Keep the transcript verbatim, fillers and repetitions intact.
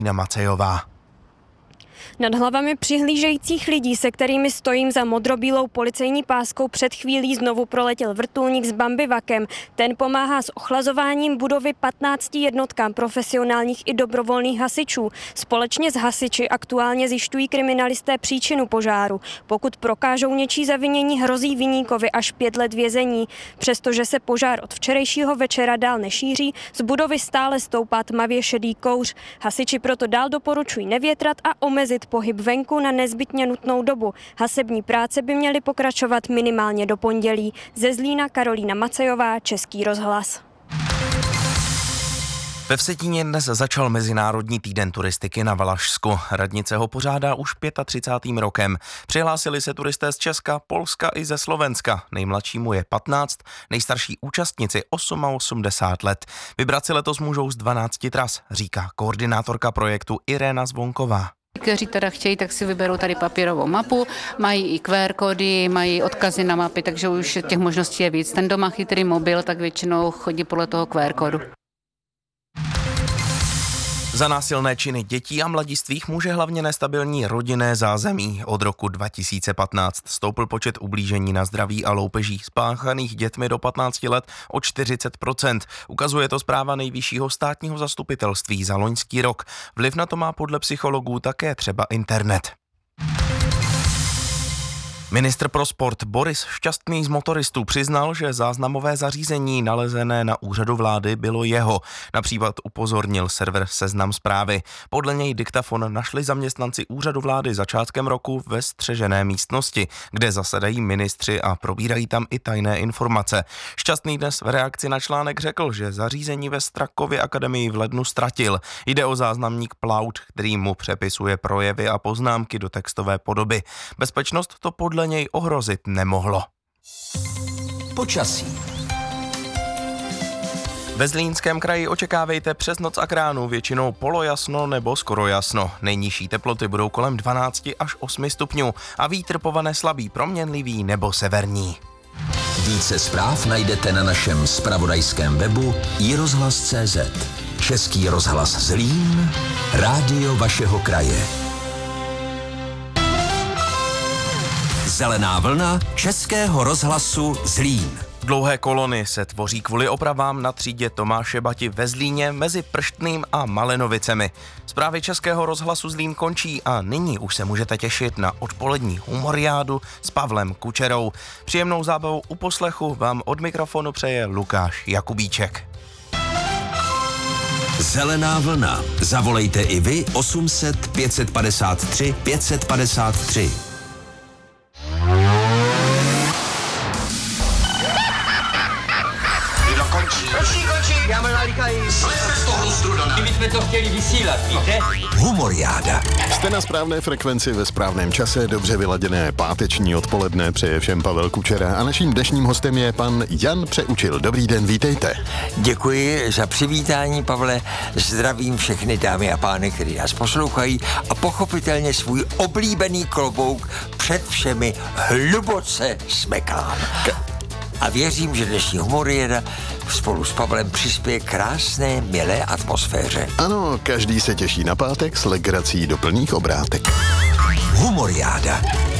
Macejová. Nad hlavami přihlížejících lidí, se kterými stojím za modrobílou policejní páskou, před chvílí znovu proletěl vrtulník s bambivakem. Ten pomáhá s ochlazováním budovy patnácti jednotkám profesionálních i dobrovolných hasičů. Společně s hasiči aktuálně zjišťují kriminalisté příčinu požáru. Pokud prokážou něčí zavinění, hrozí viníkovi až pět let vězení. Přestože se požár od včerejšího večera dál nešíří, z budovy stále stoupá tmavě šedý kouř. Hasiči proto dál doporučují nevětrat a omezit pohyb venku na nezbytně nutnou dobu. Hasební práce by měly pokračovat minimálně do pondělí. Ze Zlína Karolína Macejová, Český rozhlas. Ve Vsetíně dnes začal Mezinárodní týden turistiky na Valašsku. Radnice ho pořádá už třicátým pátým rokem. Přihlásili se turisté z Česka, Polska i ze Slovenska. Nejmladšímu je patnáct, nejstarší účastníci osmdesát osm let. Vybrat si letos můžou z dvanácti tras, říká koordinátorka projektu Irena Zvonková. Kteří teda chtějí, tak si vyberou tady papírovou mapu, mají i Q R kódy, mají odkazy na mapy, takže už těch možností je víc. Ten, kdo má chytrý mobil, tak většinou chodí podle toho Q R kódu. Za násilné činy dětí a mladistvých může hlavně nestabilní rodinné zázemí. Od roku dva tisíce patnáct stoupl počet ublížení na zdraví a loupeží spáchaných dětmi do patnácti let o čtyřicet procent. Ukazuje to zpráva Nejvyššího státního zastupitelství za loňský rok. Vliv na to má podle psychologů také třeba internet. Ministr pro sport Boris Šťastný z motoristů přiznal, že záznamové zařízení nalezené na úřadu vlády bylo jeho. Například upozornil server Seznam Zprávy. Podle něj diktafon našli zaměstnanci úřadu vlády začátkem roku ve střežené místnosti, kde zasedají ministři a probírají tam i tajné informace. Šťastný dnes v reakci na článek řekl, že zařízení ve Strakově akademii v lednu ztratil. Jde o záznamník Plaud, který mu přepisuje projevy a poznámky do textové podoby. Bezpečnost to podle něj ohrozit nemohlo. Počasí. Ve Zlínském kraji očekávejte přes noc a k ránu většinou polojasno nebo skoro jasno. Nejnižší teploty budou kolem dvanáct až osm stupňů a vítr povane slabý, proměnlivý nebo severní. Více zpráv najdete na našem zpravodajském webu i rozhlas tečka cé zet. Český rozhlas Zlín, rádio vašeho kraje. Zelená vlna Českého rozhlasu Zlín. Dlouhé kolony se tvoří kvůli opravám na třídě Tomáše Bati ve Zlíně mezi Prštným a Malenovicemi. Zprávy Českého rozhlasu Zlín končí a nyní už se můžete těšit na odpolední humoriádu s Pavlem Kučerou. Příjemnou zábavu u poslechu vám od mikrofonu přeje Lukáš Jakubíček. Zelená vlna. Zavolejte i vy osm set pět set padesát tři pět set padesát tři. Končí, končí, já mám nalíkají. My jsme to chtěli vysílat, víte? Humoriáda. Jste na správné frekvenci ve správném čase, dobře vyladěné páteční odpoledne, přeje všem Pavel Kučera a naším dnešním hostem je pan Jan Přeučil. Dobrý den, vítejte. Děkuji za přivítání, Pavle. Zdravím všechny dámy a pány, kteří nás poslouchají a pochopitelně svůj oblíbený klobouk před všemi hluboce smekám. A věřím, že dnešní humoriéda spolu s Pavlem přispěje krásné, milé atmosféře. Ano, každý se těší na pátek s legrací do plných obrátek. Humoriáda.